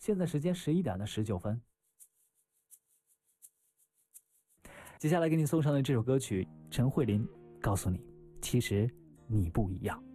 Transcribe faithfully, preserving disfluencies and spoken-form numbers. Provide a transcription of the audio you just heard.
现在时间十一点的十九分。接下来给你送上的这首歌曲，陈慧琳告诉你，其实你不一样。